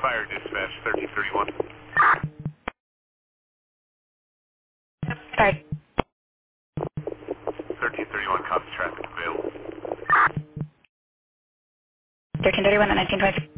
Fire dispatch 1331. Sorry. 1331, copy traffic available. 1331 and 1920.